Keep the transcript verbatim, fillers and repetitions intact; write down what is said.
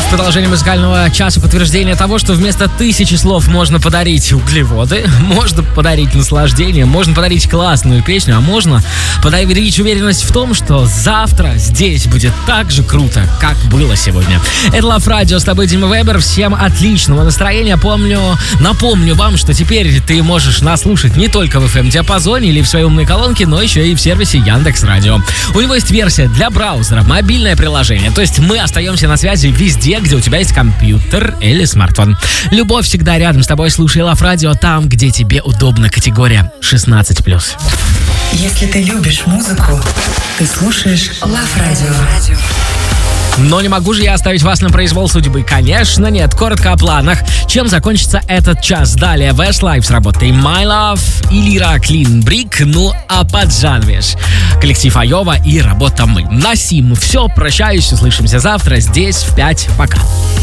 в продолжении музыкального часа подтверждение того, что вместо тысячи слов можно подарить углеводы, можно подарить наслаждение, можно подарить классную песню, а можно подарить уверенность в том, что завтра здесь будет так же круто, как было сегодня. Это Love Radio, с тобой Дима Вебер. Всем отличного настроения. Помню, напомню вам, что теперь ты можешь нас слушать не только в эф эм-диапазоне или в своей умной колонке, но еще и в сервисе Яндекс.Радио. У него есть версия для браузера, мобильное приложение. То есть мы остаемся на связи везде, где у тебя есть компьютер или смартфон. Любовь всегда рядом с тобой. Слушай Love Radio там, где тебе удобно. Категория шестнадцать плюс. Если ты любишь музыку, ты слушаешь Love Radio. Но не могу же я оставить вас на произвол судьбы. Конечно, нет. Коротко о планах. Чем закончится этот час? Далее Westlife с работой My Love и Лира Clean Brick. Ну, а под занавес коллектив Айова и работа мы. На сим все. Прощаюсь. Услышимся завтра здесь в пять. Пока.